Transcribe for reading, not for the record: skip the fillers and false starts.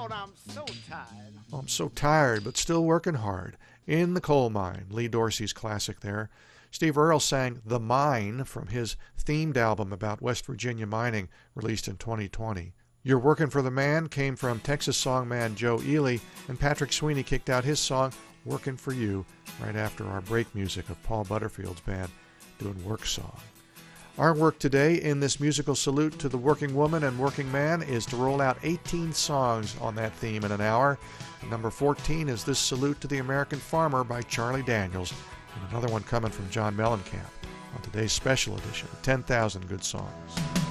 Lord, I'm so tired. Oh, I'm so tired, but still working hard. In the Coal Mine, Lee Dorsey's classic there. Steve Earle sang The Mine from his themed album about West Virginia mining, released in 2020. You're Working for the Man came from Texas songman Joe Ely, and Patrick Sweeney kicked out his song Working for You right after our break music of Paul Butterfield's band doing Work Song. Our work today in this musical salute to the working woman and working man is to roll out 18 songs on that theme in an hour. And number 14 is this Salute to the American Farmer by Charlie Daniels, and another one coming from John Mellencamp on today's special edition of 10,000 Good Songs.